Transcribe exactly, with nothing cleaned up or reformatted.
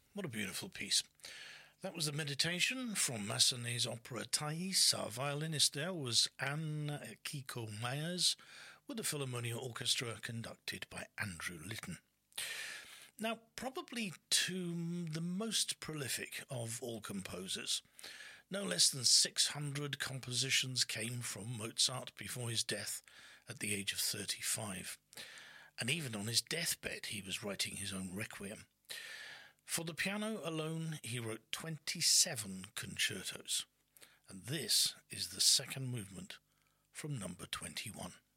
What a beautiful piece. That was the Meditation from Massenet's opera Thais. Our violinist there was Anne Kiko Myers, with the Philharmonia Orchestra conducted by Andrew Litton. Now, probably to the most prolific of all composers, no less than six hundred compositions came from Mozart before his death at the age of thirty-five. And even on his deathbed, he was writing his own requiem. For the piano alone, he wrote twenty-seven concertos. And this is the second movement from number twenty-one.